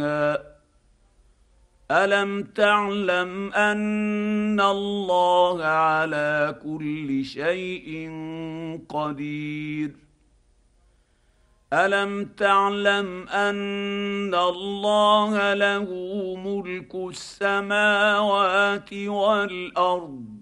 الم تعلم ان الله على كل شيء قدير الم تعلم ان الله له ملك السماوات والارض